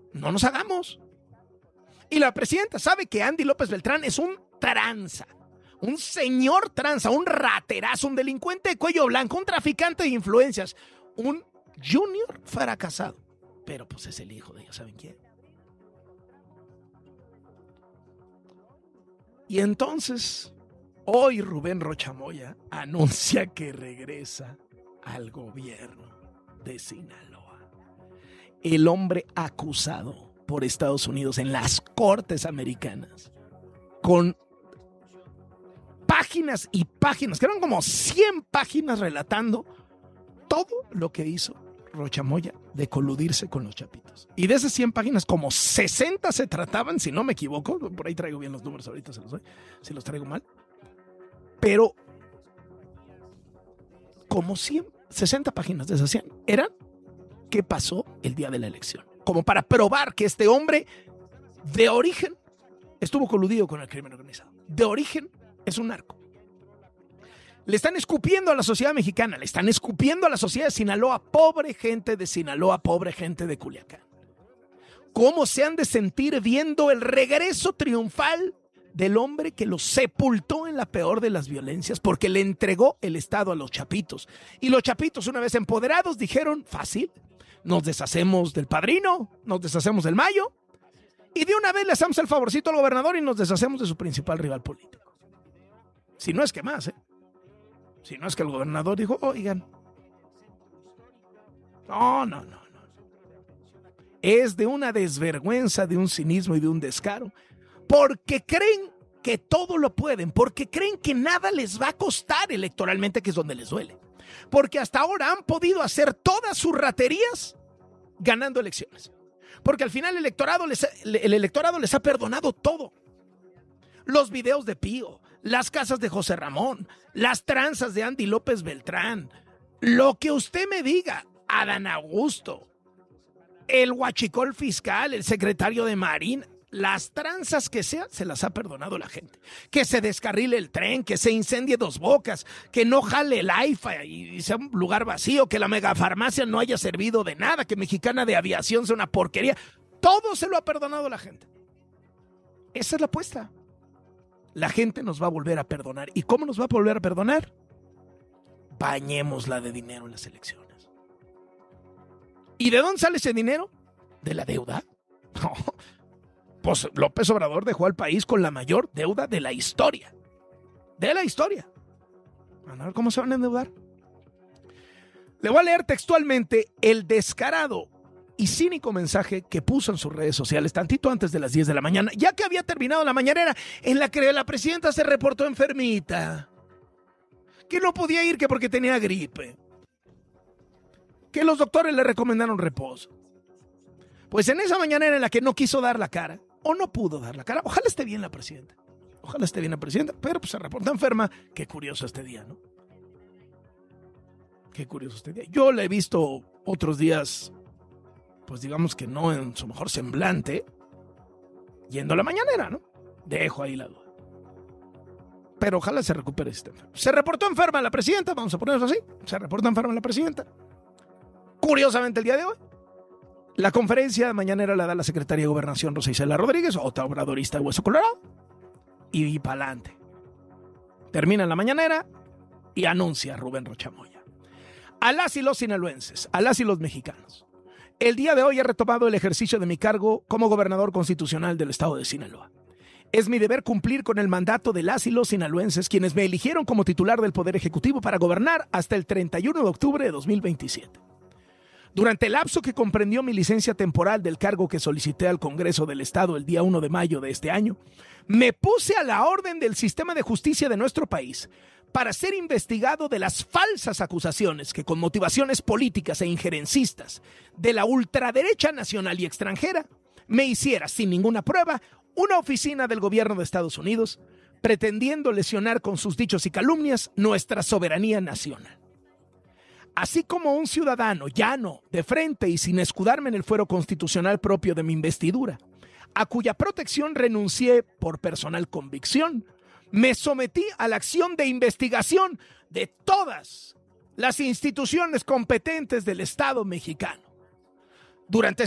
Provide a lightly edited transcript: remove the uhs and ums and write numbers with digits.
No nos hagamos. Y la presidenta sabe que Andy López Beltrán es un tranza, un señor tranza, un raterazo, un delincuente de cuello blanco, un traficante de influencias, un junior fracasado. Pero pues es el hijo de ellos, ¿saben quién? Y entonces, hoy Rubén Rocha Moya anuncia que regresa al gobierno de Sinaloa. El hombre acusado por Estados Unidos en las cortes americanas, con páginas y páginas, que eran como 100 páginas relatando todo lo que hizo Rocha Moya de coludirse con los chapitos. Y de esas 100 páginas, como 60 se trataban, si no me equivoco, por ahí traigo bien los números, ahorita se los doy, si los traigo mal, pero como 60 páginas de esas 100 eran qué pasó el día de la elección, como para probar que este hombre de origen estuvo coludido con el crimen organizado, de origen es un narco. Le están escupiendo a la sociedad mexicana, le están escupiendo a la sociedad de Sinaloa, pobre gente de Sinaloa, pobre gente de Culiacán. ¿Cómo se han de sentir viendo el regreso triunfal del hombre que los sepultó en la peor de las violencias porque le entregó el Estado a los chapitos? Y los chapitos, una vez empoderados, dijeron, fácil, nos deshacemos del padrino, nos deshacemos del Mayo, y de una vez le hacemos el favorcito al gobernador y nos deshacemos de su principal rival político. Si no es que más, Si no es que el gobernador dijo, oigan, no. Es de una desvergüenza, de un cinismo y de un descaro, porque creen que todo lo pueden, porque creen que nada les va a costar electoralmente, que es donde les duele. Porque hasta ahora han podido hacer todas sus raterías ganando elecciones. Porque al final el electorado les ha perdonado todo. Los videos de Pío, las casas de José Ramón, las tranzas de Andy López Beltrán, lo que usted me diga, Adán Augusto, el huachicol fiscal, el secretario de Marina, las tranzas que sean, se las ha perdonado la gente. Que se descarrile el tren, que se incendie Dos Bocas, que no jale el AIFA y sea un lugar vacío, que la megafarmacia no haya servido de nada, que Mexicana de Aviación sea una porquería. Todo se lo ha perdonado la gente. Esa es la apuesta. La gente nos va a volver a perdonar. ¿Y cómo nos va a volver a perdonar? Bañémosla de dinero en las elecciones. ¿Y de dónde sale ese dinero? ¿De la deuda? No. Pues López Obrador dejó al país con la mayor deuda de la historia. De la historia. A ver cómo se van a endeudar. Le voy a leer textualmente el descarado y cínico mensaje que puso en sus redes sociales tantito antes de las 10 de la mañana, ya que había terminado la mañanera en la que la presidenta se reportó enfermita, que no podía ir que porque tenía gripe, que los doctores le recomendaron reposo. Pues en esa mañanera en la que no quiso dar la cara, o no pudo dar la cara, ojalá esté bien la presidenta, pero pues se reportó enferma. Qué curioso este día, ¿no? Qué curioso este día. Yo la he visto otros días, pues digamos que no en su mejor semblante, yendo a la mañanera, ¿no? Dejo ahí la duda. Pero ojalá se recupere este enfermo. Se reportó enferma la presidenta, vamos a ponerlo así, se reportó enferma la presidenta. Curiosamente el día de hoy, la conferencia mañanera la da la secretaria de Gobernación Rosa Isela Rodríguez, otra obradorista de hueso colorado, y para adelante. Termina la mañanera y anuncia Rubén Rocha Moya. A las y los sinaloenses, a las y los mexicanos, el día de hoy he retomado el ejercicio de mi cargo como gobernador constitucional del estado de Sinaloa. Es mi deber cumplir con el mandato de las y los sinaloenses, quienes me eligieron como titular del Poder Ejecutivo para gobernar hasta el 31 de octubre de 2027. Durante el lapso que comprendió mi licencia temporal del cargo que solicité al Congreso del Estado el día 1 de mayo de este año, me puse a la orden del sistema de justicia de nuestro país para ser investigado de las falsas acusaciones que con motivaciones políticas e injerencistas de la ultraderecha nacional y extranjera me hiciera sin ninguna prueba una oficina del gobierno de Estados Unidos pretendiendo lesionar con sus dichos y calumnias nuestra soberanía nacional. Así como un ciudadano llano, de frente y sin escudarme en el fuero constitucional propio de mi investidura, a cuya protección renuncié por personal convicción, me sometí a la acción de investigación de todas las instituciones competentes del Estado mexicano. Durante